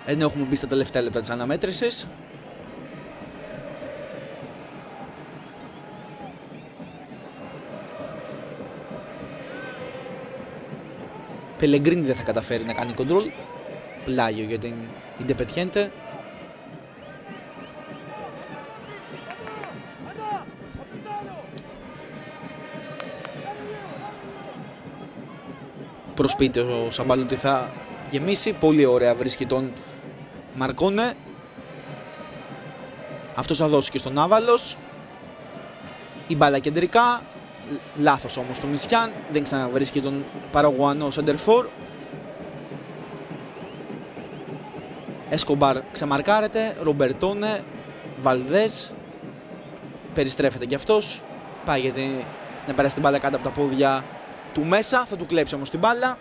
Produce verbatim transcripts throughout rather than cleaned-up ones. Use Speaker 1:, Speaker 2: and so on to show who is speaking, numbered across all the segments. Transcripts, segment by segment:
Speaker 1: Ενώ έχουμε μπει στα τελευταία λεπτά της αναμέτρησης. Πελεγκρίνη δεν θα καταφέρει να κάνει κοντρόλ. Πλάγιο για την Independiente. Προσποιείται ο Σαμπάλο ότι θα γεμίσει. Πολύ ωραία βρίσκει τον Μαρκόνε. Αυτός θα δώσει και στον Άβαλος. Η μπάλα κεντρικά. Λάθος όμως το Μισιάν. Δεν ξαναβρίσκει τον Παραγουανό Σεντερφόρ. Εσκομπάρ ξεμαρκάρεται. Ρομπερτόνε. Βαλδές. Περιστρέφεται κι αυτός. Πάει γιατί να περάσει την μπάλα κάτω από τα πόδια του μέσα. Θα του κλέψει όμως την μπάλα.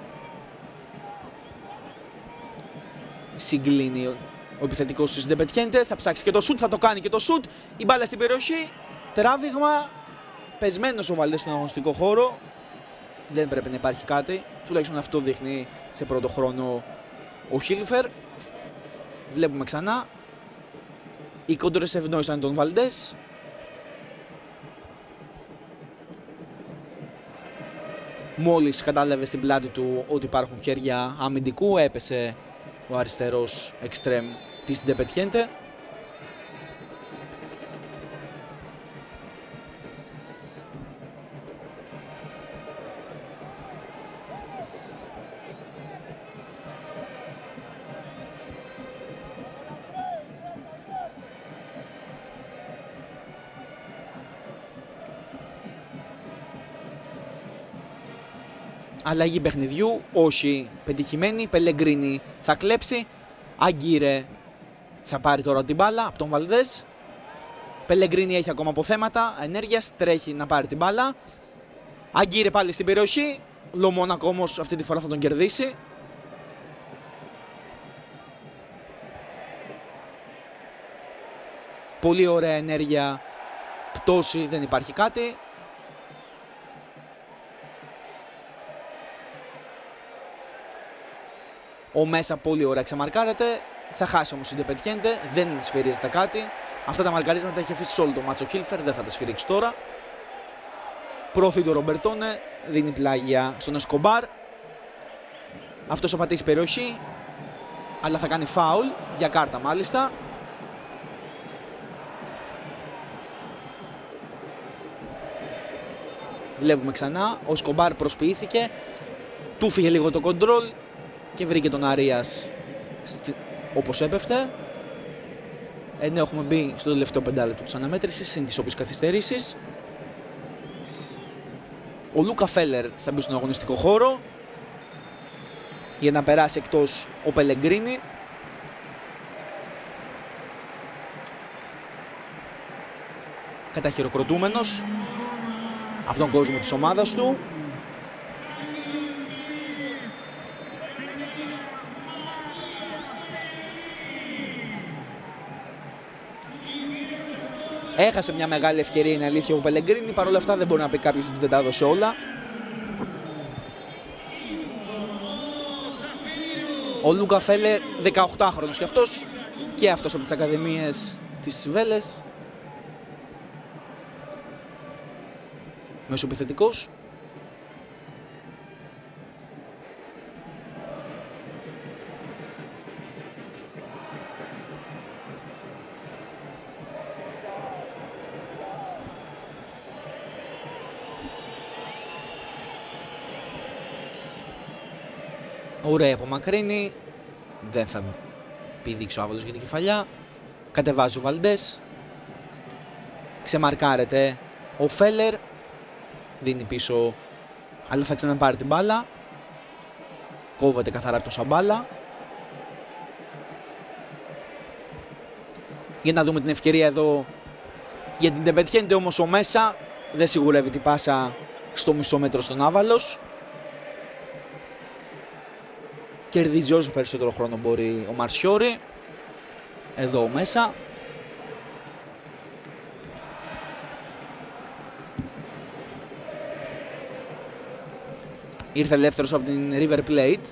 Speaker 1: Συγκλίνει ο επιθετικός της Independiente. Θα ψάξει και το σουτ. Θα το κάνει και το σουτ. Η μπάλα στην περιοχή. Τράβηγμα. Πεσμένος ο Βαλδές στον αγωνιστικό χώρο. Δεν πρέπει να υπάρχει κάτι. Τουλάχιστον αυτό δείχνει σε πρώτο χρόνο ο Χίλφερ. Βλέπουμε ξανά. Οι κόντρες ευνόησαν τον Βαλδές. Μόλις κατάλαβε στην πλάτη του ότι υπάρχουν χέρια αμυντικού, έπεσε ο αριστερός εξτρέμ της Independiente. Αλλαγή παιχνιδιού, όχι πετυχημένη. Πελεγκρίνη θα κλέψει. Αγκύρε θα πάρει τώρα την μπάλα από τον Βαλδές. Πελεγκρίνη έχει ακόμα αποθέματα ενέργειας, τρέχει να πάρει την μπάλα. Αγκύρε πάλι στην περιοχή. Λομόνακο όμως αυτή τη φορά θα τον κερδίσει. Πολύ ωραία ενέργεια. Πτώση, δεν υπάρχει κάτι. Ο Μέσα πολύ ωραία ξεμαρκάρεται. Θα χάσει όμως η Independiente. Δεν σφυρίζεται κάτι. Αυτά τα μαρκαρίσματα έχει αφήσει σε όλο το μάτσο Χίλφερ. Δεν θα τα σφυρίξει τώρα. Προωθεί το Ρομπερτόνε. Δίνει πλάγια στον Εσκομπάρ. Αυτός θα πατήσει περιοχή. Αλλά θα κάνει φάουλ. Για κάρτα μάλιστα. Βλέπουμε ξανά. Ο Εσκομπάρ προσποιήθηκε. Του φύγε λίγο το κοντρόλ. Και βρήκε τον Αρίας όπως έπεφτε. Ενώ έχουμε μπει στο τελευταίο πεντάλεπτο της αναμέτρησης, συν τις όποιες καθυστερήσεις. Ο Λούκα Φέλερ θα μπει στον αγωνιστικό χώρο για να περάσει εκτός ο Πελεγκρίνη. Καταχειροκροτούμενος από τον κόσμο της ομάδας του. Έχασε μια μεγάλη ευκαιρία, είναι αλήθεια, ο Πελεγκρίνη. Παρ' όλα αυτά δεν μπορεί να πει κάποιος ότι δεν τα έδωσε όλα. Ο Λούκα Φέλε, δεκαοκτάχρονος κι αυτός. Και αυτός από τις ακαδημίες της Βέλες. Μεσοεπιθετικός. Ωραία απομακρύνει. Δεν θα πηδήξει ο Άβαλος για την κεφαλιά. Κατεβάζει ο Βαλντές. Ξεμαρκάρεται ο Φέλερ. Δίνει πίσω, αλλά θα ξαναπάρει την μπάλα. Κόβεται καθαρά από το Σαμπάλα. Για να δούμε την ευκαιρία εδώ για την Independiente, όμως ο Μέσα δεν σιγουρεύει την πάσα στο μισό μέτρο στον Άβαλος. Κερδίζει όσο περισσότερο χρόνο μπορεί ο Μαρσιόρι. Εδώ ο Μέσα. Ήρθε ελεύθερος από την River Plate.